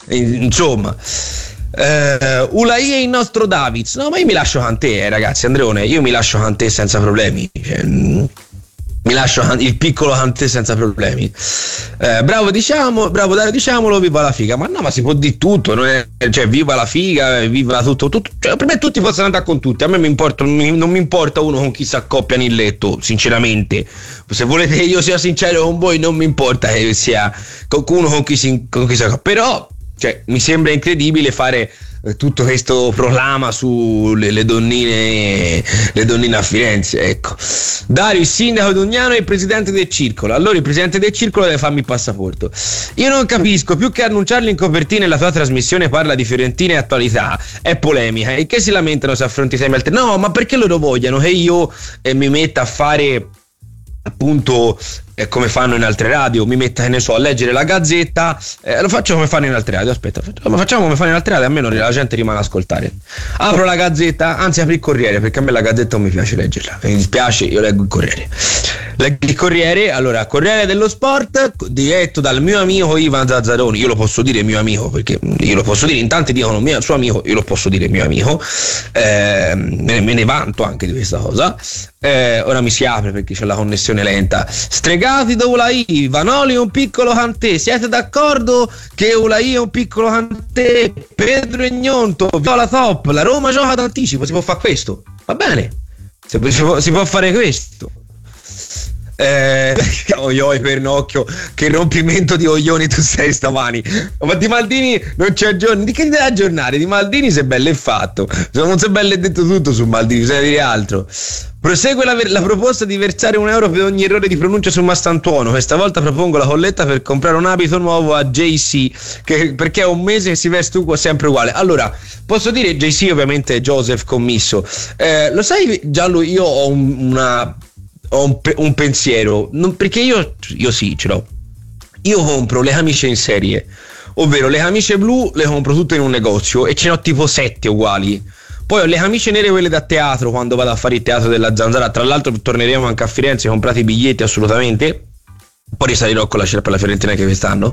insomma. Ulai è il nostro Davids. No, ma io mi lascio con te, ragazzi. Andreone, io mi lascio con te senza problemi. Mi lascio il piccolo Kanté senza problemi. Bravo Dario, diciamolo, viva la figa. Ma no, ma si può dire tutto, non è, cioè viva la figa, viva tutto, cioè, per me tutti possono andare con tutti. A me non mi importa uno con chi si accoppia nel letto, sinceramente. Se volete che io sia sincero con voi, non mi importa che sia qualcuno con chi si accoppia. Però, cioè, mi sembra incredibile fare tutto questo proclama sulle donnine a Firenze, ecco. Dario, il sindaco di Ugnano e il presidente del circolo. Allora il presidente del circolo deve farmi il passaporto. Io non capisco, più che annunciarlo in copertina e la tua trasmissione parla di Fiorentina e attualità, è polemica, e che si lamentano se affronti temi altri. No, ma perché loro vogliono che io mi metta a fare appunto come fanno in altre radio, mi metta, che ne so, a leggere la Gazzetta, lo faccio come fanno in altre radio, facciamo come fanno in altre radio, almeno la gente rimane ad ascoltare. Apro la Gazzetta, anzi apri il Corriere, perché a me la Gazzetta non mi piace leggerla, mi dispiace, io leggo il Corriere. Leggo il Corriere, allora, Corriere dello Sport, diretto dal mio amico Ivan Zazzaroni. Io lo posso dire mio amico, perché io lo posso dire, in tanti dicono suo amico, io lo posso dire mio amico, me ne vanto anche di questa cosa. Ora mi si apre perché c'è la connessione lenta. Stregati da Ulai, Vanoli è un piccolo Kanté, siete d'accordo che Ulai è un piccolo Kanté? Pedro e Gnonto, viola top, la Roma gioca d'anticipo, si può fare questo, va bene, si può fare questo. Oioi Pernocchio, che rompimento di oglioni tu sei stamani. Ma di Maldini non c'è aggiornare, di che ti deve aggiornare? Di Maldini se bello è fatto, non si è bello è detto tutto su Maldini, bisogna dire altro. Prosegue la proposta di versare €1 per ogni errore di pronuncia su Mastantuono. Questa volta propongo la colletta per comprare un abito nuovo a JC, perché è un mese che si veste sempre uguale. Allora, posso dire JC, ovviamente Joseph Commisso. Lo sai Giallo, io ho un pensiero, perché io sì ce l'ho. Io compro le camicie in serie, ovvero le camicie blu le compro tutte in un negozio e ce ne ho tipo 7 uguali. Poi ho le camicie nere, quelle da teatro, quando vado a fare il teatro della Zanzara. Tra l'altro torneremo anche a Firenze, comprate i biglietti assolutamente. Poi risalirò con la scelta per la Fiorentina anche quest'anno.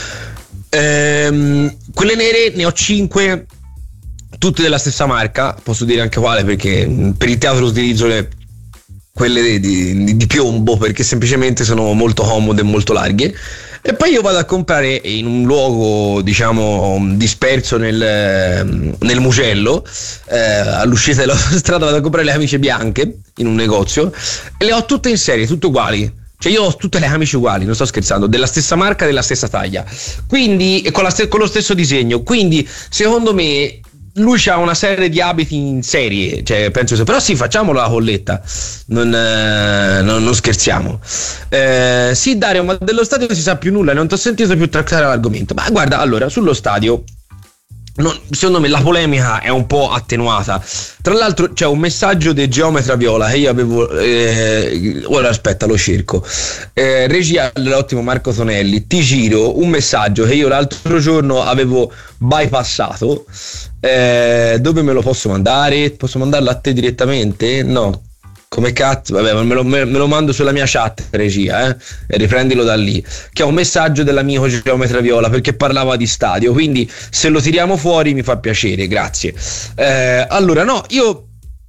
Quelle nere ne ho 5, tutte della stessa marca, posso dire anche quale, perché per il teatro utilizzo quelle di piombo, perché semplicemente sono molto comode e molto larghe. E poi io vado a comprare in un luogo, diciamo, disperso nel Mugello, all'uscita dell'autostrada, vado a comprare le camicie bianche in un negozio e le ho tutte in serie, tutte uguali. Cioè io ho tutte le camicie uguali, non sto scherzando, della stessa marca, della stessa taglia, quindi con lo stesso disegno. Quindi secondo me lui ha una serie di abiti in serie, cioè penso, però sì, facciamo la colletta, non scherziamo. Sì Dario, ma dello stadio si sa più nulla, non ti ho sentito più trattare l'argomento. Ma guarda, allora, sullo stadio secondo me la polemica è un po' attenuata. Tra l'altro c'è un messaggio di Geometra Viola che io avevo ora aspetta, lo cerco. Regia, l'ottimo Marco Tonelli, ti giro un messaggio che io l'altro giorno avevo bypassato. Dove me lo posso mandare? Posso mandarlo a te direttamente? No, come cazzo, vabbè, me lo mando sulla mia chat, regia, e riprendilo da lì, che è un messaggio dell'amico Geometra Viola, perché parlava di stadio, quindi se lo tiriamo fuori mi fa piacere, grazie. Allora, no, io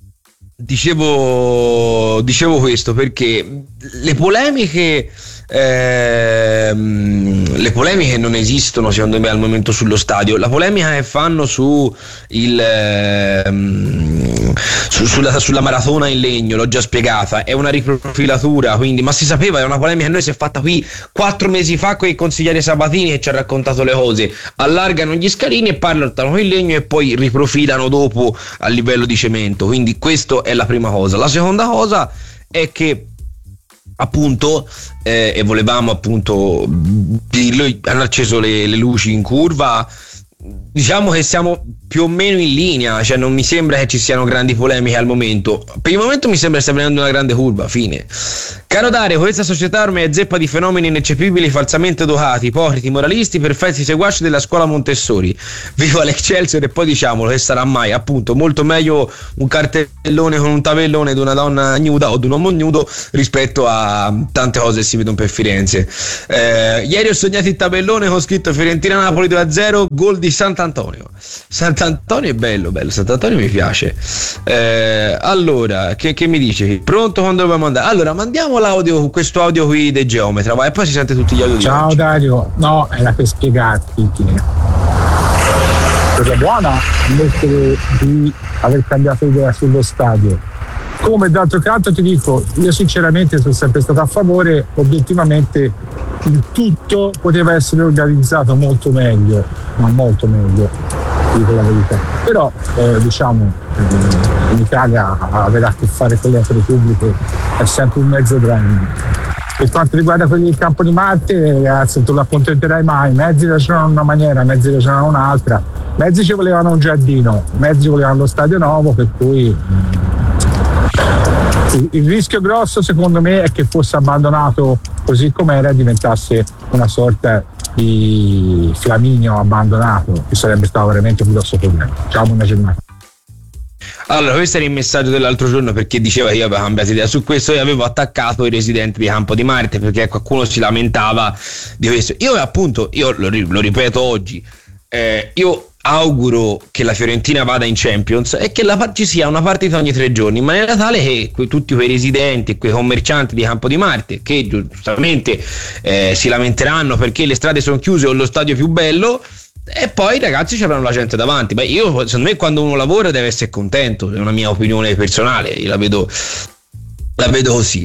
dicevo questo perché le polemiche non esistono secondo me al momento sullo stadio. La polemica che fanno sulla maratona in legno, l'ho già spiegata, è una riprofilatura, quindi, ma si sapeva, è una polemica che noi si è fatta qui 4 mesi fa con il consigliere Sabatini che ci ha raccontato le cose. Allargano gli scalini e parlano con il legno e poi riprofilano dopo a livello di cemento, quindi questa è la prima cosa. La seconda cosa è che appunto e volevamo appunto dirlo, hanno acceso le luci in curva. diciamo che siamo più o meno in linea, cioè non mi sembra che ci siano grandi polemiche al momento. Per il momento mi sembra che stia prendendo una grande curva, fine. Caro Dario, questa società ormai è zeppa di fenomeni ineccepibili, falsamente dotati, ipocriti, moralisti, perfetti seguaci della scuola Montessori. Viva l'Excelsior, e poi diciamolo, che sarà mai appunto molto meglio un cartellone con un tavellone di una donna nuda o di un uomo nudo rispetto a tante cose che si vedono per Firenze. Ieri ho sognato il tabellone con scritto Fiorentina-Napoli 2-0, gol di Sant'Antonio. Sant'Antonio è bello, Sant'Antonio mi piace. Allora, che mi dice? Pronto, quando dobbiamo andare? Allora, mandiamo l'audio, questo audio qui del Geometra, vai, e poi si sente tutti gli audio di Ciao oggi. Dario, no, era per spiegarti che cosa buona ammettere di aver cambiato idea sullo stadio. Come d'altro canto ti dico, io sinceramente sono sempre stato a favore, obiettivamente il tutto poteva essere organizzato molto meglio, ma molto meglio, dico la verità. Però diciamo in Italia avere a che fare con le opere pubbliche è sempre un mezzo dramma. Per quanto riguarda quelli del Campo di Marte, ragazzi, non te lo accontenterai mai. Mezzi ragionano in una maniera, mezzi ragionano in un'altra. Mezzi ci volevano un giardino, mezzi volevano lo stadio nuovo, per cui il rischio grosso secondo me è che fosse abbandonato così com'era e diventasse una sorta di Flaminio abbandonato, che sarebbe stato veramente un grosso problema. Ciao, buona giornata. Allora, questo era il messaggio dell'altro giorno, perché diceva che io avevo cambiato idea su questo e avevo attaccato i residenti di Campo di Marte perché qualcuno si lamentava di questo. Io appunto, lo ripeto oggi, io auguro che la Fiorentina vada in Champions e che ci sia una partita ogni 3 giorni, in maniera tale che tutti quei residenti e quei commercianti di Campo di Marte che giustamente si lamenteranno perché le strade sono chiuse o lo stadio è più bello, e poi i ragazzi ci avranno la gente davanti. Beh, io, secondo me, quando uno lavora deve essere contento, è una mia opinione personale, io la vedo così.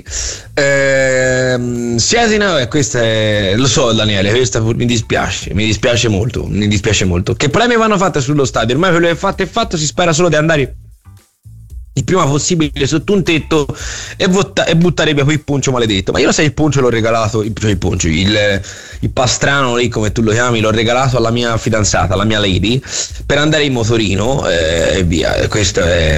Questa è, lo so Daniele, questa mi dispiace molto. Che problemi vanno fatte sullo stadio? Ormai quello che è fatto, si spera solo di andare il prima possibile sotto un tetto e buttare via quel puncio maledetto. Ma io, sai, il puncio l'ho regalato, il pastrano lì, come tu lo chiami, l'ho regalato alla mia fidanzata, alla mia lady, per andare in motorino e via. Questo è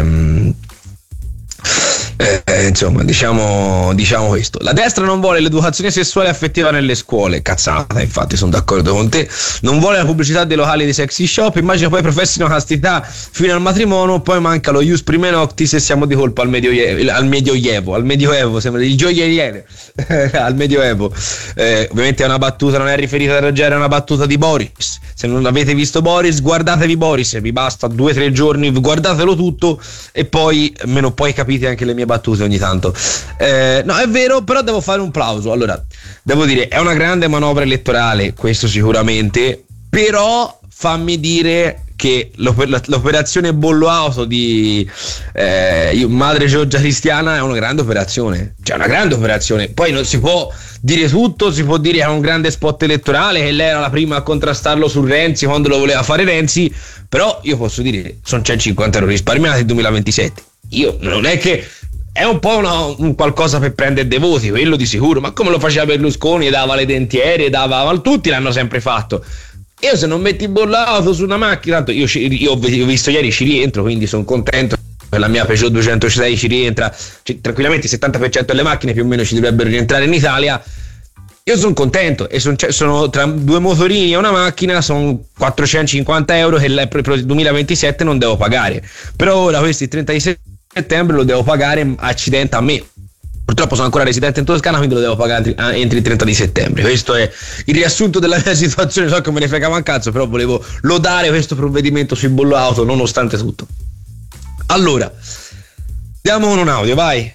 insomma, diciamo questo. La destra non vuole l'educazione sessuale affettiva nelle scuole, cazzata, infatti sono d'accordo con te. Non vuole la pubblicità dei locali di sexy shop, immagina poi professino castità fino al matrimonio, poi manca lo ius prime noctis e siamo di colpa al medioevo, sembra il gioielliere al medioevo. Ovviamente è una battuta, non è riferita a Ruggero, è una battuta di Boris. Se non avete visto Boris, guardatevi Boris, vi basta 2-3 giorni, guardatelo tutto e poi capite anche le mie battute ogni tanto. No, è vero, però devo fare un plauso. Allora, devo dire, è una grande manovra elettorale, questo sicuramente, però fammi dire che l'operazione bollo auto di Madre Giorgia Cristiana è una grande operazione, poi non si può dire tutto, si può dire che è un grande spot elettorale, che lei era la prima a contrastarlo su Renzi quando lo voleva fare Renzi, però io posso dire, sono 150 euro risparmiati nel 2027. Io non è che è un po' un qualcosa per prendere dei voti, quello di sicuro, ma come lo faceva Berlusconi, dava le dentiere, tutti l'hanno sempre fatto. Io, se non metti bollato su una macchina, tanto io ho visto ieri, ci rientro, quindi sono contento. La mia Peugeot 206 ci rientra, tranquillamente il 70% delle macchine più o meno ci dovrebbero rientrare in Italia. Io sono contento e sono tra 2 motorini e una macchina, sono 450 euro che per il 2027 non devo pagare. Però ora questo il 30 di settembre lo devo pagare, accidente a me. Purtroppo sono ancora residente in Toscana, quindi lo devo pagare entro il 30 di settembre. Questo è il riassunto della mia situazione. So che me ne fregava un cazzo, però volevo lodare questo provvedimento sui bollo auto nonostante tutto. Allora, diamo un audio, vai.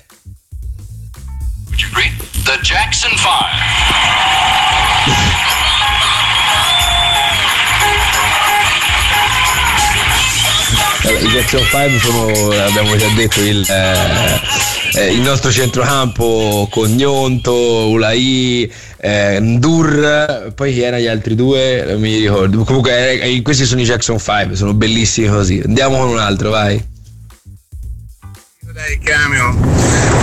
The Jackson 5. I Jackson 5 sono, abbiamo già detto, il nostro centrocampo con Gnonto, Ulai, Ndur, poi chi erano gli altri due? Non mi ricordo. Comunque questi sono i Jackson 5, sono bellissimi così. Andiamo con un altro, vai. Dai, Cameo,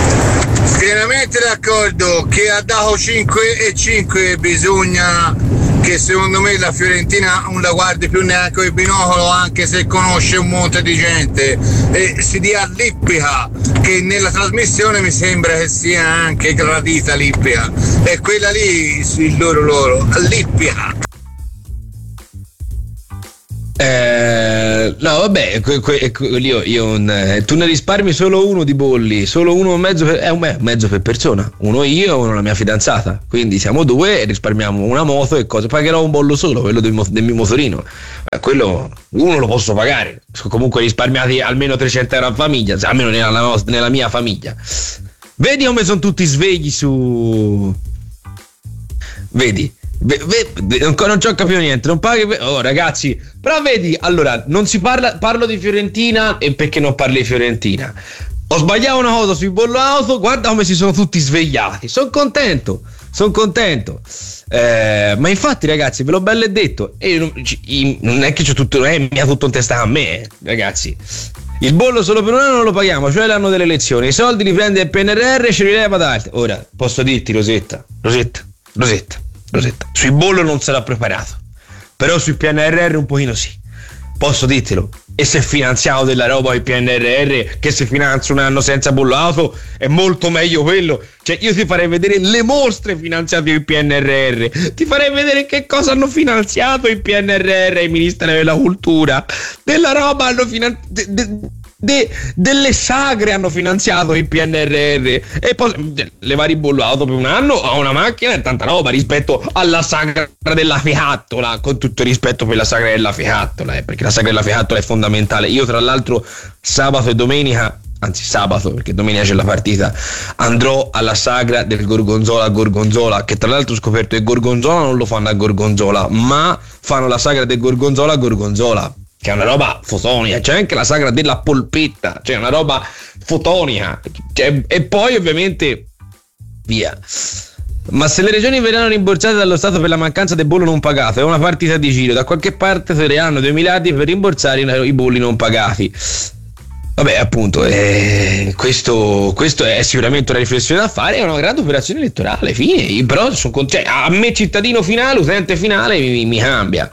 pienamente d'accordo che ha dato 5 e 5 bisogna che secondo me la Fiorentina non la guardi più neanche con il binocolo, anche se conosce un monte di gente, e si dia Lippica, che nella trasmissione mi sembra che sia anche gradita Lippica, e quella lì il loro Lippica. No, vabbè, tu ne risparmi solo uno di bolli, solo uno mezzo mezzo per persona, uno io e uno la mia fidanzata, quindi siamo due e risparmiamo una moto e cosa. Pagherò un bollo solo, quello del mio motorino, quello uno lo posso pagare, comunque risparmiati almeno 300 euro a famiglia, almeno nella mia famiglia. Vedi come sono tutti svegli su... Vedi? Non ci ho capito niente, non paghi. Oh ragazzi, però vedi, allora non si parlo di Fiorentina, e perché non parli di Fiorentina? Ho sbagliato una cosa sui bollo auto, guarda come si sono tutti svegliati, sono contento. Ma infatti ragazzi, ve l'ho bello detto, non è che c'è tutto, mi ha tutto in testa a me, ragazzi. Il bollo solo per un anno non lo paghiamo, cioè l'anno delle elezioni, i soldi li prende il PNRR e ce li leva da altri. Ora posso dirti, Rosetta, sui bollo non sarà preparato, però sui PNRR un pochino sì, posso dirtelo. E se finanziamo della roba il PNRR, che se finanzia un anno senza bollo auto, è molto meglio quello. Cioè io ti farei vedere le mostre finanziate il PNRR, ti farei vedere che cosa hanno finanziato il PNRR e il Ministero della Cultura, della roba hanno finanziato, delle sagre hanno finanziato il PNRR, e poi levare il bollo auto per un anno a una macchina è tanta roba rispetto alla sagra della fiattola, con tutto il rispetto per la sagra della fiattola, perché la sagra della fiattola è fondamentale. Io tra l'altro sabato e domenica, anzi sabato perché domenica c'è la partita, andrò alla sagra del Gorgonzola a Gorgonzola, che tra l'altro ho scoperto che Gorgonzola non lo fanno a Gorgonzola, ma fanno la sagra del Gorgonzola a Gorgonzola, che è una roba fotonica. C'è anche la sagra della polpetta, cioè una roba fotonica, e poi ovviamente via. Ma se le regioni verranno rimborsate dallo Stato per la mancanza del bollo non pagato, è una partita di giro, da qualche parte serviranno 2 miliardi per rimborsare i bolli non pagati. Vabbè, appunto, questo è sicuramente una riflessione da fare, è una grande operazione elettorale, fine. Però a me cittadino finale, utente finale, mi cambia.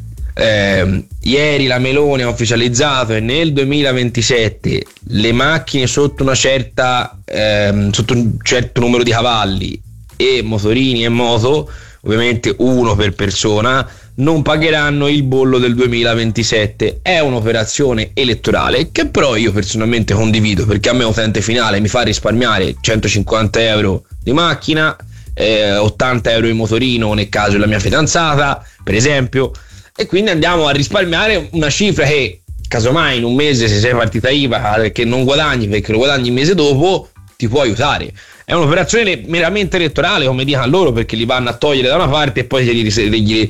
Ieri la Meloni ha ufficializzato che nel 2027 le macchine sotto un certo numero di cavalli e motorini e moto, ovviamente uno per persona, non pagheranno il bollo del 2027. È un'operazione elettorale che però io personalmente condivido, perché a me utente finale mi fa risparmiare 150 euro di macchina, 80 euro di motorino nel caso della mia fidanzata, per esempio. E quindi andiamo a risparmiare una cifra che, casomai in un mese, se sei partita IVA che non guadagni perché lo guadagni il mese dopo, ti può aiutare. È un'operazione meramente elettorale, come dicono loro, perché li vanno a togliere da una parte e poi gli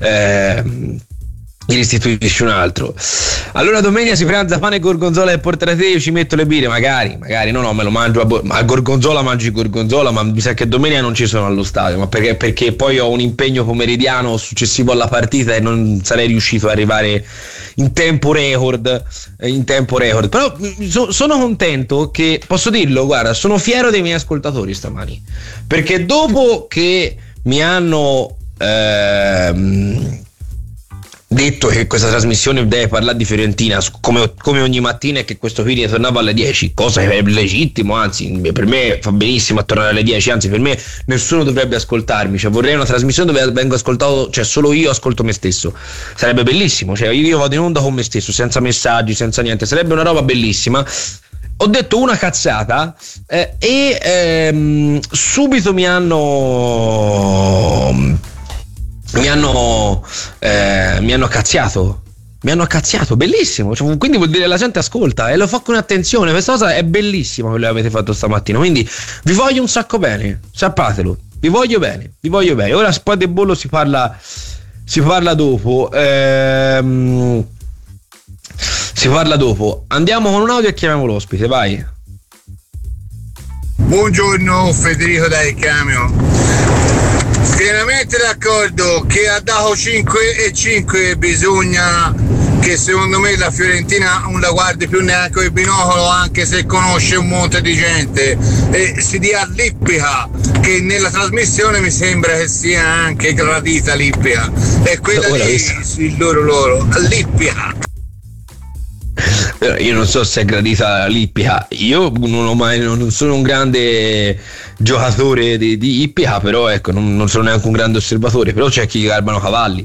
restituisci un altro. Allora domenica si pranza pane e gorgonzola e portare te, io ci metto le birre, magari no, me lo mangio ma al gorgonzola mangio il gorgonzola, ma mi sa che domenica non ci sono allo stadio, ma perché poi ho un impegno pomeridiano successivo alla partita e non sarei riuscito ad arrivare in tempo record. Però sono contento, che posso dirlo, guarda, sono fiero dei miei ascoltatori stamani, perché dopo che mi hanno detto che questa trasmissione deve parlare di Fiorentina come ogni mattina, e che questo video tornava alle 10, cosa che è legittimo, anzi per me fa benissimo a tornare alle 10, anzi per me nessuno dovrebbe ascoltarmi, cioè vorrei una trasmissione dove vengo ascoltato, cioè solo io ascolto me stesso, sarebbe bellissimo, cioè io vado in onda con me stesso, senza messaggi, senza niente, sarebbe una roba bellissima. Ho detto una cazzata e subito mi hanno cazziato. Mi hanno cazziato, bellissimo. Cioè, quindi vuol dire che la gente ascolta e lo fa con attenzione. Questa cosa è bellissima, quello che avete fatto stamattina. Quindi vi voglio un sacco bene, sappatelo. Vi voglio bene. Ora poi del bollo si parla dopo. Si parla dopo. Andiamo con un audio e chiamiamo l'ospite, vai. Buongiorno, Federico da Il Camion. Pienamente d'accordo che ha dato 5 e 5 bisogna che secondo me la Fiorentina non la guardi più neanche con il binocolo, anche se conosce un monte di gente, e si dia a Lippica, che nella trasmissione mi sembra che sia anche gradita Lippica, e quella lì loro a Lippica. Io non so se è gradita l'Ippica, io non sono un grande giocatore di Ippica, però ecco, non sono neanche un grande osservatore, però c'è chi garbano cavalli,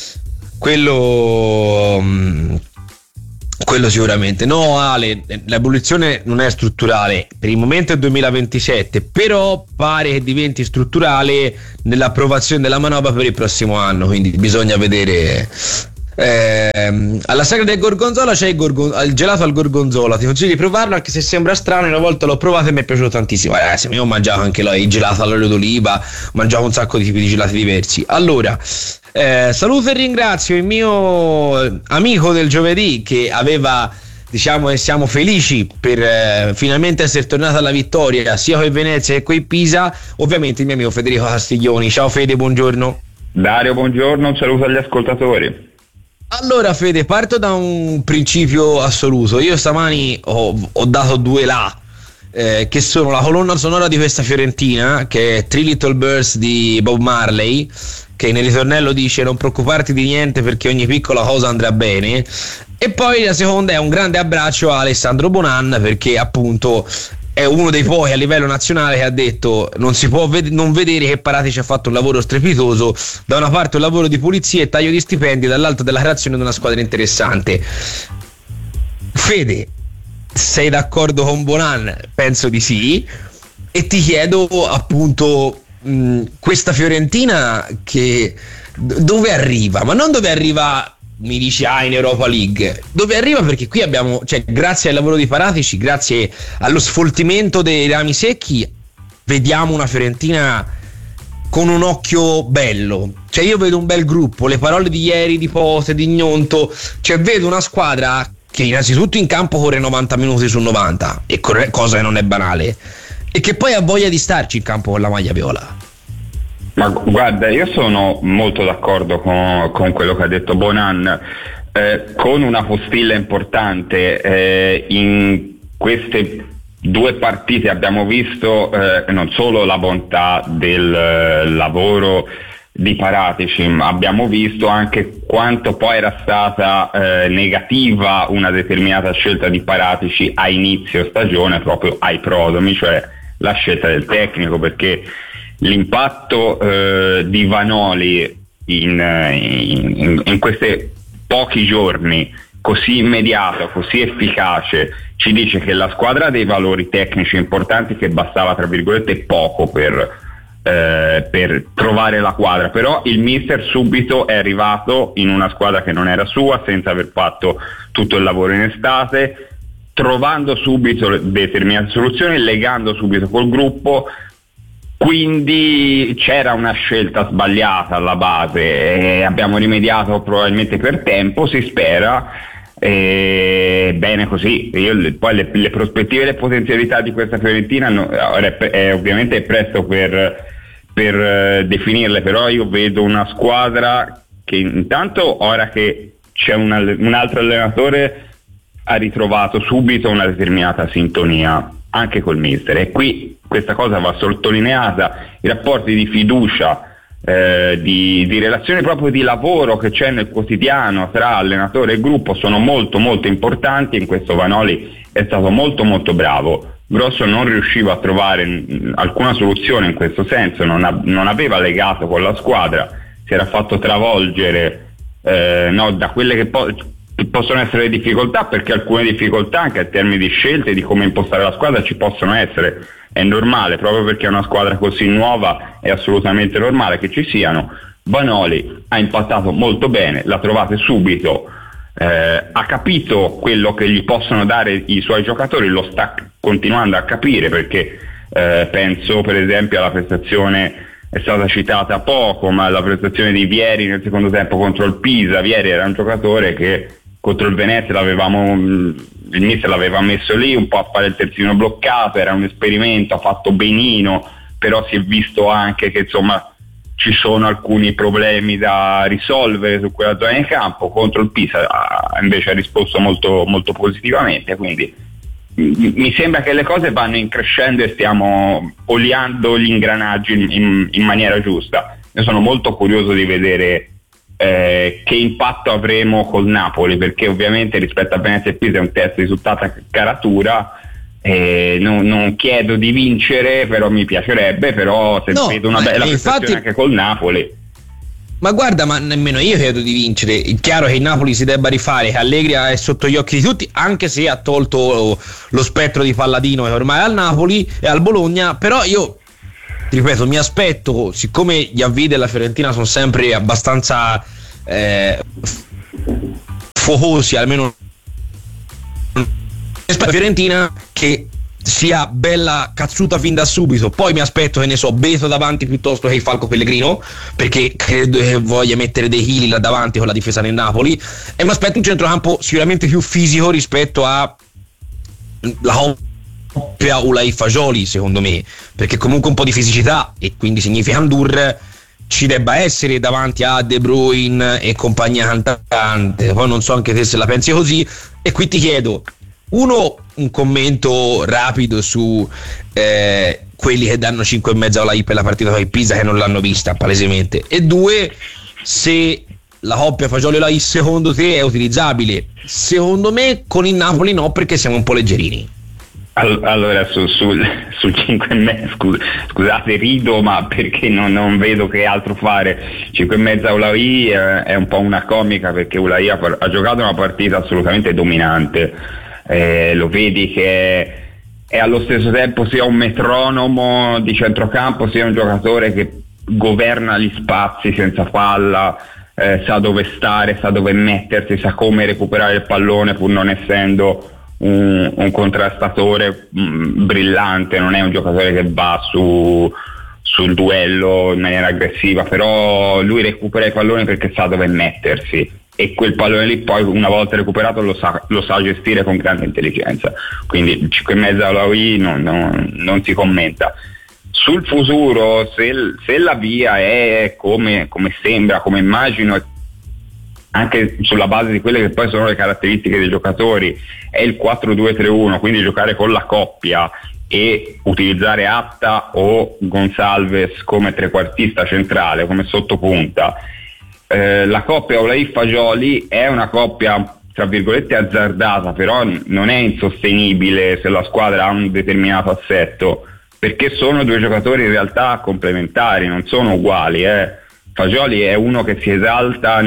quello sicuramente. No Ale, l'evoluzione non è strutturale, per il momento è 2027, però pare che diventi strutturale nell'approvazione della manovra per il prossimo anno, quindi bisogna vedere. Alla sagra del gorgonzola c'è il gelato al gorgonzola, ti consiglio di provarlo, anche se sembra strano. Una volta l'ho provato e mi è piaciuto tantissimo. Io ho mangiato anche il gelato all'olio d'oliva, mangiavo un sacco di tipi di gelati diversi. Allora saluto e ringrazio il mio amico del giovedì, che aveva, diciamo, e siamo felici per finalmente essere tornata alla vittoria sia con Venezia che con Pisa, ovviamente il mio amico Federico Castiglioni. Ciao Fede, buongiorno. Dario, buongiorno, un saluto agli ascoltatori. Allora Fede, parto da un principio assoluto. Io stamani ho dato due là, che sono la colonna sonora di questa Fiorentina, che è Three Little Birds di Bob Marley, che nel ritornello dice: non preoccuparti di niente perché ogni piccola cosa andrà bene. E poi la seconda è un grande abbraccio a Alessandro Bonan, perché appunto è uno dei pochi a livello nazionale che ha detto: non si può non vedere che Paratici ha fatto un lavoro strepitoso, da una parte un lavoro di pulizia e taglio di stipendi, dall'altra della creazione di una squadra interessante. Fede, sei d'accordo con Bonan? Penso di sì, e ti chiedo appunto questa Fiorentina che dove arriva, ma non dove arriva mi dici in Europa League, dove arriva, perché qui abbiamo, cioè, grazie al lavoro di Paratici, grazie allo sfoltimento dei rami secchi, vediamo una Fiorentina con un occhio bello. Cioè io vedo un bel gruppo, le parole di ieri di Pote, di Gnonto, cioè vedo una squadra che innanzitutto in campo corre 90 minuti su 90, e cosa che non è banale, e che poi ha voglia di starci in campo con la maglia viola. Ma guarda, io sono molto d'accordo con quello che ha detto Bonan, con una postilla importante. In queste due partite abbiamo visto non solo la bontà del lavoro di Paratici, ma abbiamo visto anche quanto poi era stata negativa una determinata scelta di Paratici a inizio stagione, proprio ai prodromi, cioè la scelta del tecnico, perché l'impatto di Vanoli in questi pochi giorni, così immediato, così efficace, ci dice che la squadra ha dei valori tecnici importanti, che bastava tra virgolette poco per trovare la quadra. Però il mister subito è arrivato in una squadra che non era sua, senza aver fatto tutto il lavoro in estate, trovando subito determinate soluzioni, legando subito col gruppo. Quindi c'era una scelta sbagliata alla base e abbiamo rimediato probabilmente per tempo, si spera, bene così. Poi le prospettive e le potenzialità di questa Fiorentina ovviamente è presto per definirle, però io vedo una squadra che intanto, ora che c'è un altro allenatore, ha ritrovato subito una determinata sintonia anche col mister, e qui questa cosa va sottolineata. I rapporti di fiducia, di relazione proprio di lavoro che c'è nel quotidiano tra allenatore e gruppo sono molto molto importanti. In questo Vanoli è stato molto molto bravo. Grosso non riusciva a trovare alcuna soluzione in questo senso, non aveva legato con la squadra, si era fatto travolgere da quelle che possono essere difficoltà, perché alcune difficoltà anche a termini di scelte di come impostare la squadra ci possono essere, è normale, proprio perché è una squadra così nuova è assolutamente normale che ci siano. Vanoli ha impattato molto bene, l'ha trovate subito, ha capito quello che gli possono dare i suoi giocatori, lo sta continuando a capire, perché penso per esempio alla prestazione, è stata citata poco, ma la prestazione di Vieri nel secondo tempo contro il Pisa. Vieri era un giocatore che contro il Venezia il mister l'aveva messo lì un po' a fare il terzino bloccato, era un esperimento, ha fatto benino, però si è visto anche che insomma ci sono alcuni problemi da risolvere su quella zona di campo. Contro il Pisa invece ha risposto molto, molto positivamente, quindi mi sembra che le cose vanno in crescendo e stiamo oliando gli ingranaggi in maniera giusta. Io sono molto curioso di vedere che impatto avremo col Napoli, perché ovviamente rispetto a Venezia e Pisa è un test di tutt'altra caratura. Non chiedo di vincere, però mi piacerebbe, però se vedo una bella prestazione anche col Napoli. Ma guarda, ma nemmeno io credo di vincere. È chiaro che il Napoli si debba rifare, che Allegri è sotto gli occhi di tutti, anche se ha tolto lo spettro di Palladino che ormai è al Napoli e al Bologna. Però io, ti ripeto, mi aspetto, siccome gli avvii della Fiorentina sono sempre abbastanza focosi, almeno la Fiorentina che sia bella cazzuta fin da subito. Poi mi aspetto, che ne so, Beto davanti piuttosto che il Falco Pellegrino, perché credo che voglia mettere dei chili là davanti con la difesa del Napoli, e mi aspetto un centrocampo sicuramente più fisico rispetto a la coppia Ulai Fagioli, secondo me, perché comunque un po' di fisicità, e quindi significa Andur, ci debba essere davanti a De Bruyne e compagnia cantante. Poi non so anche te se la pensi così, e qui ti chiedo un commento rapido su quelli che danno 5,5 alla IP per la partita con il Pisa, che non l'hanno vista palesemente, e 2, se la coppia Fagioli-Olai secondo te è utilizzabile. Secondo me con il Napoli no, perché siamo un po' leggerini. Allora sul 5,5, scusate, rido, ma perché non vedo che altro fare. 5,5 a Ulai è un po' una comica, perché Ulai ha giocato una partita assolutamente dominante. Lo vedi che è allo stesso tempo sia un metronomo di centrocampo, sia un giocatore che governa gli spazi senza palla, sa dove stare, sa dove mettersi, sa come recuperare il pallone pur non essendo un contrastatore brillante. Non è un giocatore che va sul duello in maniera aggressiva, però lui recupera i palloni perché sa dove mettersi, e quel pallone lì poi una volta recuperato lo sa gestire con grande intelligenza. Quindi il 5,5 alla UI non si commenta. Sul futuro, se la via è come sembra, come immagino, anche sulla base di quelle che poi sono le caratteristiche dei giocatori, è il 4-2-3-1, quindi giocare con la coppia e utilizzare Atta o Gonçalves come trequartista centrale, come sottopunta. La coppia Ulai Fagioli è una coppia tra virgolette azzardata, però non è insostenibile se la squadra ha un determinato assetto, perché sono due giocatori in realtà complementari, non sono uguali. Fagioli è uno che si esalta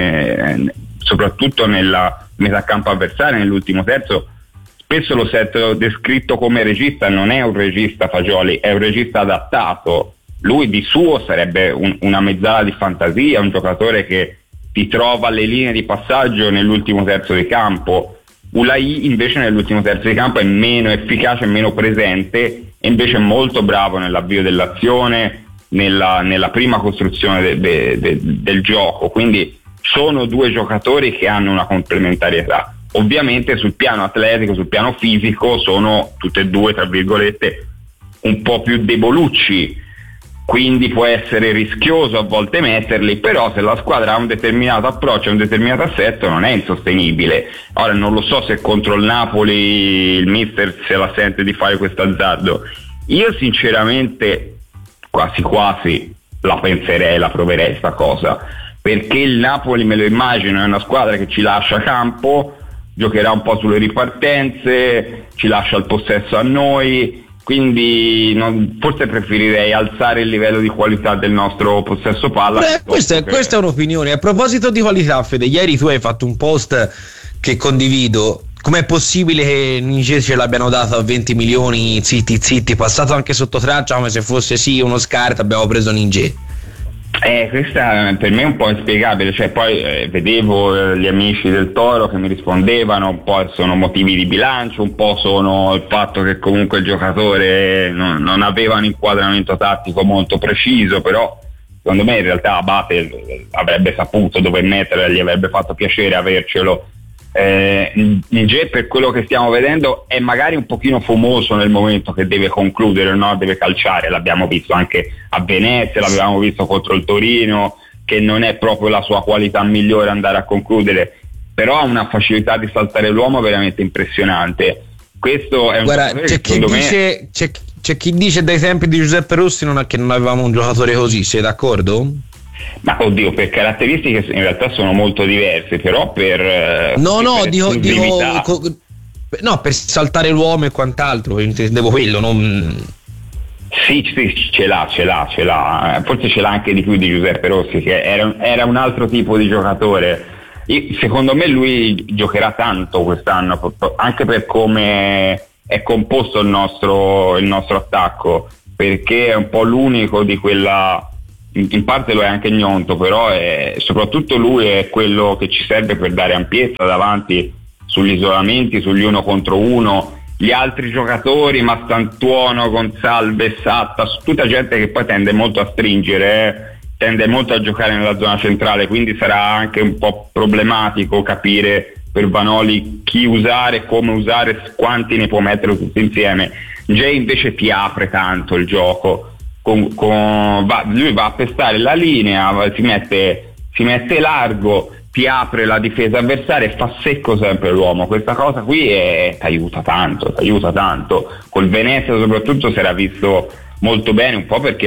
soprattutto nella metà campo avversaria, nell'ultimo terzo. Spesso lo sento descritto come regista, non è un regista Fagioli, è un regista adattato. Lui di suo sarebbe una mezzala di fantasia, un giocatore che ti trova le linee di passaggio nell'ultimo terzo di campo. Ulai invece nell'ultimo terzo di campo è meno efficace, meno presente, e invece è molto bravo nell'avvio dell'azione, nella prima costruzione del gioco. Quindi sono due giocatori che hanno una complementarietà. Ovviamente sul piano atletico, sul piano fisico sono tutte e due, tra virgolette, un po' più debolucci, quindi può essere rischioso a volte metterli, però se la squadra ha un determinato approccio, un determinato assetto, non è insostenibile. Ora non lo so se contro il Napoli il mister se la sente di fare questo azzardo. Io sinceramente quasi la penserei, la proverei sta cosa, perché il Napoli me lo immagino, è una squadra che ci lascia campo, giocherà un po' sulle ripartenze, ci lascia il possesso a noi, quindi forse preferirei alzare il livello di qualità del nostro possesso palla. Questa è un'opinione. A proposito di qualità, Fede, ieri tu hai fatto un post che condivido. Com'è possibile che Niger ce l'abbiano dato a 20 milioni zitti, passato anche sotto traccia come se fosse uno scarto, abbiamo preso Niger? Questa per me è un po' inspiegabile, cioè poi vedevo gli amici del Toro che mi rispondevano, un po' sono motivi di bilancio, un po' sono il fatto che comunque il giocatore non aveva un inquadramento tattico molto preciso, però secondo me in realtà Abate avrebbe saputo dove mettere, gli avrebbe fatto piacere avercelo Nge, per quello che stiamo vedendo, è magari un pochino fumoso nel momento che deve concludere, no? Deve calciare, l'abbiamo visto anche a Venezia, l'abbiamo visto contro il Torino, che non è proprio la sua qualità migliore andare a concludere, però ha una facilità di saltare l'uomo veramente impressionante. Questo è un Guarda, c'è chi dice dai tempi di Giuseppe Rossi che non avevamo un giocatore così, sei d'accordo? Ma oddio, per caratteristiche in realtà sono molto diverse, però per per saltare l'uomo e quant'altro, intendevo quello, non... Sì, ce l'ha, forse ce l'ha anche di più di Giuseppe Rossi, che era un altro tipo di giocatore. Secondo me lui giocherà tanto quest'anno, anche per come è composto il nostro attacco, perché è un po' l'unico di quella... In parte lo è anche Gnonto, però soprattutto lui è quello che ci serve per dare ampiezza davanti sugli isolamenti, sugli 1 contro 1. Gli altri giocatori, Mastantuono, Gonsalves, Satta, tutta gente che poi tende molto a stringere, tende molto a giocare nella zona centrale, quindi sarà anche un po' problematico capire per Vanoli chi usare, come usare, quanti ne può mettere tutti insieme. Jay invece ti apre tanto il gioco. Lui va a pestare la linea, si mette largo, ti apre la difesa avversaria e fa secco sempre l'uomo. Questa cosa qui ti aiuta tanto. Col Venezia soprattutto si era visto molto bene, un po' perché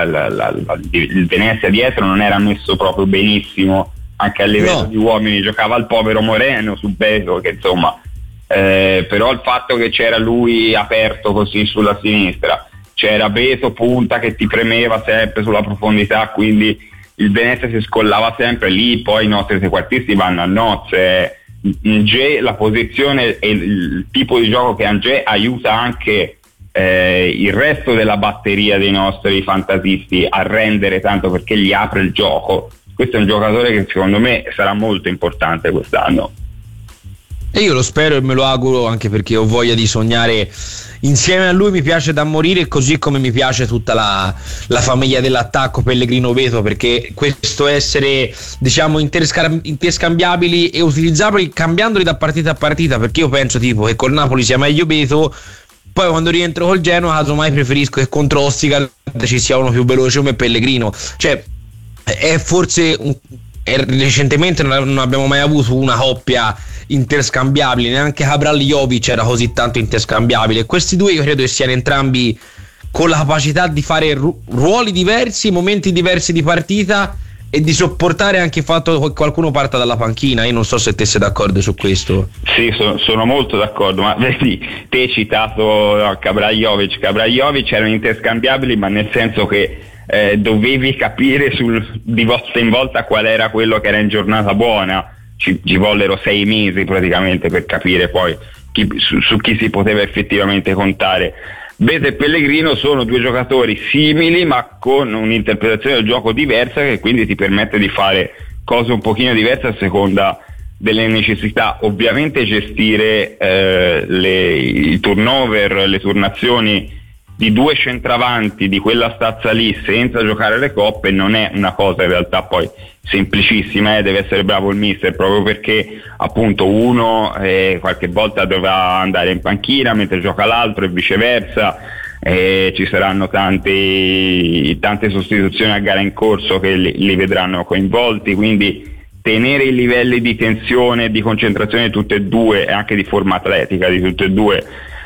il Venezia dietro non era messo proprio benissimo, anche a livello di uomini giocava il povero Moreno su Beto, che insomma però il fatto che c'era lui aperto così sulla sinistra, c'era Beto punta che ti premeva sempre sulla profondità, quindi il Venezia si scollava sempre lì. Poi i nostri trequartisti vanno a nozze. Nge, la posizione e il tipo di gioco che ha Nge aiuta anche il resto della batteria dei nostri fantasisti a rendere tanto, perché gli apre il gioco. Questo è un giocatore che secondo me sarà molto importante quest'anno. E io lo spero e me lo auguro, anche perché ho voglia di sognare insieme a lui. Mi piace da morire, così come mi piace tutta la famiglia dell'attacco Pellegrino Beto, perché questo essere, diciamo, interscambiabili e utilizzabili cambiandoli da partita a partita, perché io penso tipo che col Napoli sia meglio Beto, poi quando rientro col Genoa casomai preferisco che contro Ostica ci sia uno più veloce come Pellegrino. Cioè è forse recentemente non abbiamo mai avuto una coppia interscambiabile, neanche Cabral Jovic era così tanto interscambiabile. Questi due io credo che siano entrambi con la capacità di fare ruoli diversi, momenti diversi di partita e di sopportare anche il fatto che qualcuno parta dalla panchina. Io non so se te sei d'accordo su questo. Sì, sono molto d'accordo, ma vedi, te hai citato Cabral Jovic erano interscambiabili, ma nel senso che dovevi capire di volta in volta qual era quello che era in giornata buona. Ci vollero 6 mesi praticamente per capire poi su chi si poteva effettivamente contare. Beto e Pellegrino sono due giocatori simili ma con un'interpretazione del gioco diversa, che quindi ti permette di fare cose un pochino diverse a seconda delle necessità. Ovviamente gestire i turnover, le turnazioni di due centravanti di quella stazza lì senza giocare le coppe non è una cosa in realtà poi semplicissima, deve essere bravo il mister, proprio perché appunto uno qualche volta dovrà andare in panchina mentre gioca l'altro e viceversa, ci saranno tante sostituzioni a gara in corso che li vedranno coinvolti, quindi tenere i livelli di tensione e di concentrazione di tutte e due e anche di forma atletica di tutte e due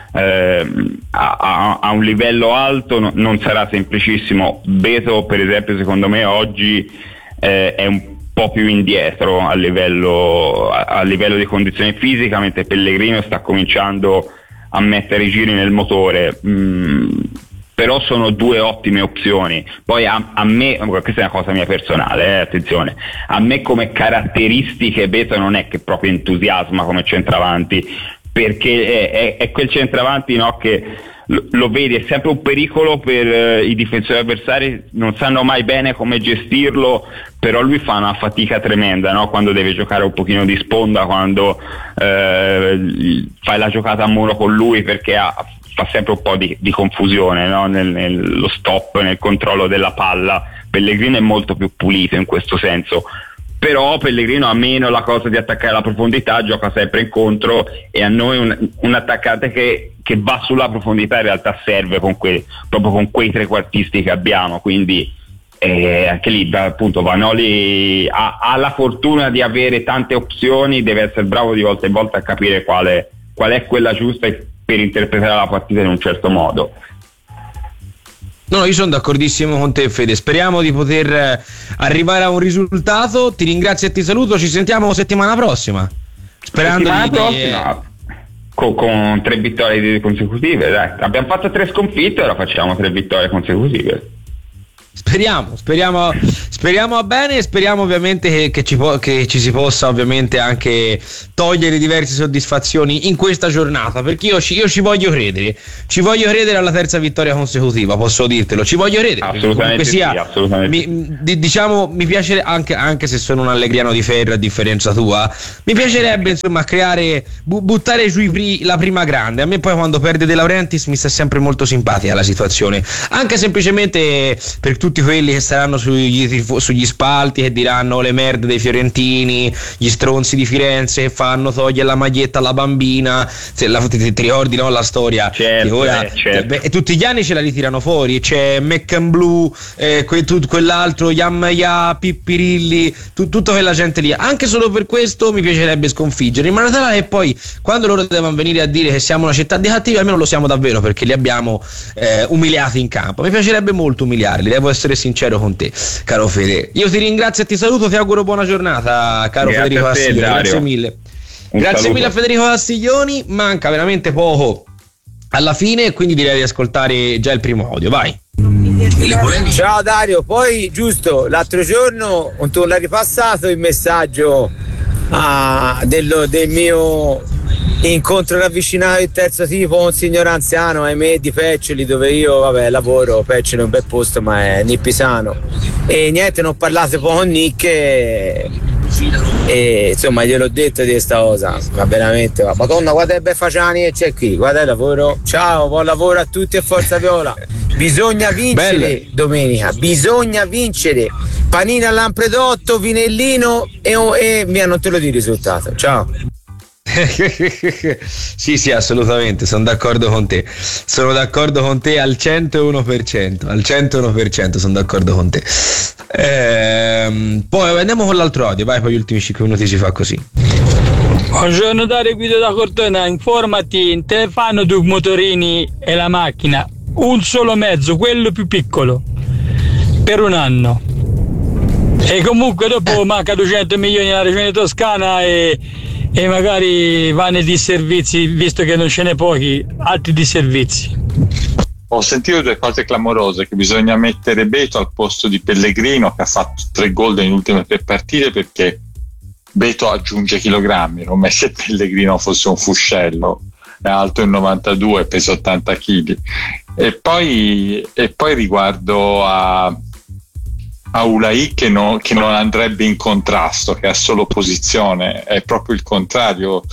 a un livello alto non sarà semplicissimo. Beto per esempio secondo me oggi è un po' più indietro a livello di condizione fisica, mentre Pellegrino sta cominciando a mettere i giri nel motore. Però sono due ottime opzioni. Poi a me, questa è una cosa mia personale, attenzione, a me come caratteristiche Beto non è che proprio entusiasma come centravanti, perché è quel centravanti, no, che lo vedi, è sempre un pericolo per i difensori avversari, non sanno mai bene come gestirlo, però lui fa una fatica tremenda, no? Quando deve giocare un pochino di sponda, quando fai la giocata a muro con lui, perché fa sempre un po' di confusione, no? Nello stop, nel controllo della palla. Pellegrino è molto più pulito in questo senso, però Pellegrino ha meno la cosa di attaccare la profondità, gioca sempre incontro, e a noi un attaccante che va sulla profondità in realtà serve proprio con quei trequartisti che abbiamo, quindi anche lì appunto Vanoli ha la fortuna di avere tante opzioni, deve essere bravo di volta in volta a capire qual è quella giusta per interpretare la partita in un certo modo. No, io sono d'accordissimo con te, Fede. Speriamo di poter arrivare a un risultato. Ti ringrazio e ti saluto. Ci sentiamo settimana prossima. Sperando prossima con 3 vittorie consecutive. Dai. Abbiamo fatto 3 sconfitte, ora facciamo 3 vittorie consecutive. Speriamo bene, e speriamo ovviamente che ci si possa ovviamente anche togliere diverse soddisfazioni in questa giornata, perché io ci voglio credere alla 3ª vittoria consecutiva, posso dirtelo, ci voglio credere, assolutamente sia, sì, assolutamente. Diciamo, mi piace anche se sono un allegriano di ferro a differenza tua, mi piacerebbe insomma creare, buttare giù la prima grande. A me poi quando perde De Laurentiis mi sta sempre molto simpatica la situazione, anche semplicemente per tutti quelli che saranno sugli spalti che diranno le merde dei fiorentini, gli stronzi di Firenze che fanno togliere la maglietta alla bambina, ti ricordi, no, la storia? Certo, ora, certo. E tutti gli anni ce la ritirano fuori, c'è McCanblue, quell'altro Yamaya, Pippirilli, tutta quella gente lì. Anche solo per questo mi piacerebbe sconfiggere, in maniera tale che poi quando loro devono venire a dire che siamo una città di cattivi, almeno lo siamo davvero, perché li abbiamo umiliati in campo. Mi piacerebbe molto umiliarli, devo essere sincero con te, caro Fede. Io ti ringrazio e ti saluto, ti auguro buona giornata, caro Federico Castiglioni. Grazie mille. Grazie mille a Federico Castiglioni. Manca veramente poco alla fine, quindi direi di ascoltare già il primo audio. Vai. Ciao Dario, poi giusto l'altro giorno tu l'hai ripassato il messaggio del mio incontro ravvicinato il terzo tipo con un signor anziano, ahimè, di Peccoli, dove io lavoro. Peccoli è un bel posto, ma è nippisano, e niente, non parlate poi con Nick e insomma gliel'ho detto di questa cosa, ma veramente madonna, guarda che bei facciani che c'è qui, guarda il lavoro. Ciao, buon lavoro a tutti e forza viola. Bisogna vincere. Belle. Domenica bisogna vincere, panino al Lampredotto, Vinellino e via, non te lo di risultato. Ciao. Sì, assolutamente, sono d'accordo con te al 101%, sono d'accordo con te. Poi andiamo con l'altro audio, vai, poi gli ultimi 5 minuti si fa così. Buongiorno Dario, Guido da Cortona, informati, te fanno 2 motorini e la macchina, un solo mezzo, quello più piccolo, per un anno, e comunque dopo manca 200 milioni alla regione Toscana e magari va nei disservizi, visto che non ce n'è pochi, altri disservizi. Ho sentito 2 cose clamorose, che bisogna mettere Beto al posto di Pellegrino, che ha fatto 3 gol nelle ultime 3 partite, perché Beto aggiunge chilogrammi, come se Pellegrino fosse un fuscello, è alto il 92, pesa 80 kg. E poi riguardo a Ulai che non andrebbe in contrasto, che ha solo posizione, è proprio il contrario.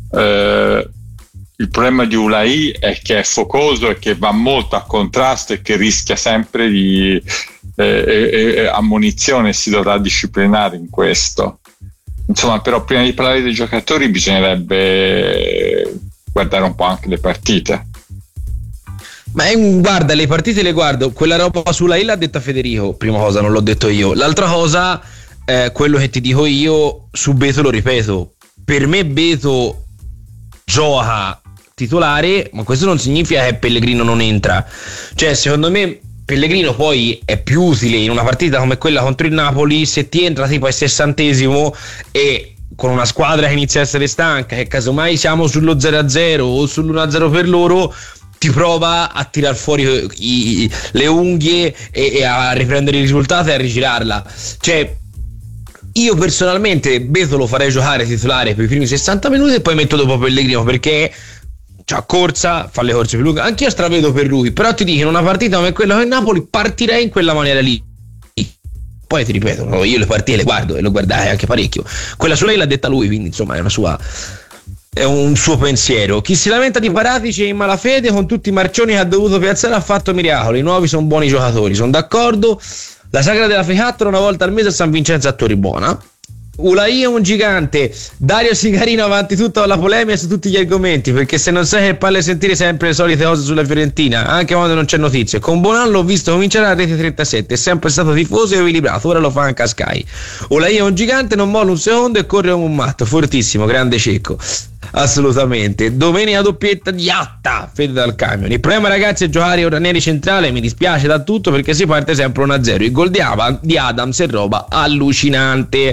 Il problema di Ulai è che è focoso e che va molto a contrasto e che rischia sempre di ammonizione, si dovrà disciplinare in questo. Insomma, però prima di parlare dei giocatori bisognerebbe guardare un po' anche le partite. Ma guarda, le partite le guardo, quella roba sulla l'ha detta Federico, prima cosa, non l'ho detto io. L'altra cosa, quello che ti dico io su Beto, lo ripeto, per me Beto gioca titolare, ma questo non significa che Pellegrino non entra. Cioè, secondo me Pellegrino poi è più utile in una partita come quella contro il Napoli, se ti entra tipo al 60° e con una squadra che inizia a essere stanca, che casomai siamo sullo 0-0 o sull'1-0 per loro, ti prova a tirar fuori le unghie e a riprendere il risultato e a rigirarla. Cioè, io personalmente Beto lo farei giocare titolare per i primi 60 minuti e poi metto dopo Pellegrino, perché c'ha corsa, fa le corse più lunghe, anch'io stravedo per lui, però ti dico, in una partita come quella con il Napoli partirei in quella maniera lì. Poi ti ripeto, io le partite le guardo e lo guardai anche parecchio. Quella su lei l'ha detta lui, quindi insomma è un suo pensiero. Chi si lamenta di Paratici è in malafede, con tutti i marcioni che ha dovuto piazzare ha fatto miracoli. I nuovi sono buoni giocatori, sono d'accordo. La sagra della Fecattolo una volta al mese a San Vincenzo a Torribuona. Ulai è un gigante. Dario Sigarino avanti tutto alla polemica su tutti gli argomenti, perché se non sai che palle sentire sempre le solite cose sulla Fiorentina, anche quando non c'è notizie. Con Bonanno l'ho visto cominciare a Rete 37, è sempre stato tifoso e equilibrato, ora lo fa anche a Sky. Ulai è un gigante, non molla un secondo e corre come un matto, fortissimo, grande Cecco. Assolutamente. Domenica doppietta di Atta, Fede dal camion. Il problema, ragazzi, è giocare ora neri centrale. Mi dispiace da tutto perché si parte sempre 1-0. Il gol di Adams è roba allucinante.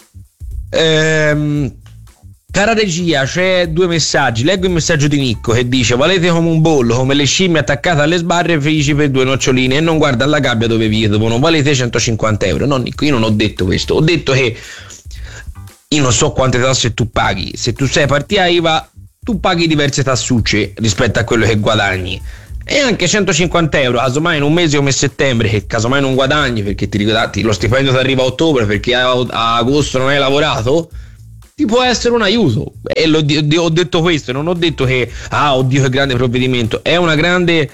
Cara regia, c'è 2 messaggi. Leggo il messaggio di Nicco che dice: valete come un bollo, come le scimmie attaccate alle sbarre felici per 2 noccioline, e non guarda alla gabbia dove vivono. Valete 150 euro. No, Nicco, io non ho detto questo. Ho detto che io non so quante tasse tu paghi. Se tu sei partita IVA, tu paghi diverse tassucce rispetto a quello che guadagni. E anche 150 euro, casomai in un mese come settembre, che casomai non guadagni perché lo stipendio ti arriva a ottobre perché a agosto non hai lavorato, ti può essere un aiuto. E ho detto questo, non ho detto che oddio che grande provvedimento. È un grande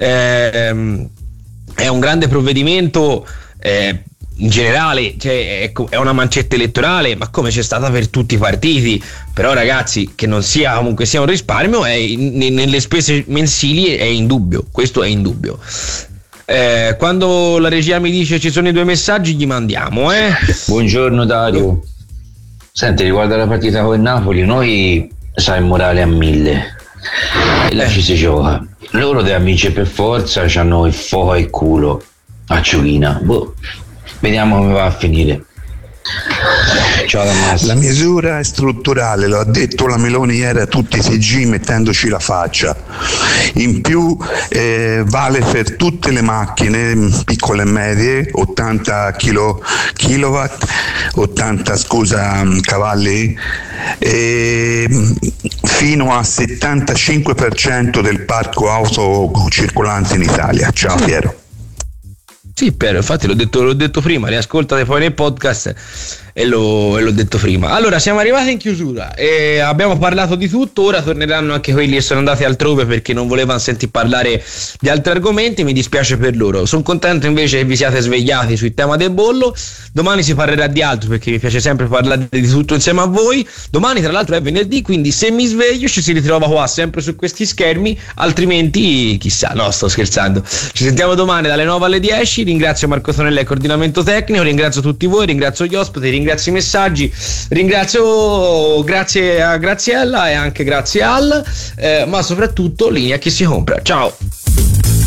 provvedimento in generale, cioè è una mancetta elettorale, ma come c'è stata per tutti i partiti. Però ragazzi, che non sia comunque sia un risparmio nelle spese mensili è indubbio, questo è indubbio. Quando la regia mi dice ci sono i 2 messaggi, gli mandiamo. Buongiorno Dario, senti, riguardo alla partita con il Napoli, noi sai morale a 1000 e là ci si gioca. Loro devono vincere per forza, c'hanno il fuoco al culo a Ciuchina. Vediamo come va a finire. Ciao Tommaso. La misura è strutturale, lo ha detto la Meloni ieri a tutti i TG mettendoci la faccia. In più vale per tutte le macchine piccole e medie, 80 kilowatt, 80 cavalli, fino a 75% del parco auto circolante in Italia. Ciao Piero. Sì, Piero, infatti l'ho detto prima, riascoltate poi nel podcast e l'ho detto prima. Allora, siamo arrivati in chiusura e abbiamo parlato di tutto. Ora torneranno anche quelli che sono andati altrove perché non volevano sentir parlare di altri argomenti. Mi dispiace per loro. Sono contento invece che vi siate svegliati sul tema del bollo. Domani si parlerà di altro perché mi piace sempre parlare di tutto insieme a voi. Domani tra l'altro è venerdì, quindi se mi sveglio ci si ritrova qua sempre su questi schermi, altrimenti chissà. No, sto scherzando. Ci sentiamo domani dalle 9 alle 10. Ringrazio Marco Tonelli al coordinamento tecnico, ringrazio tutti voi, ringrazio gli ospiti, ringrazio i messaggi, grazie a Graziella e anche grazie ma soprattutto linea chi si compra. Ciao.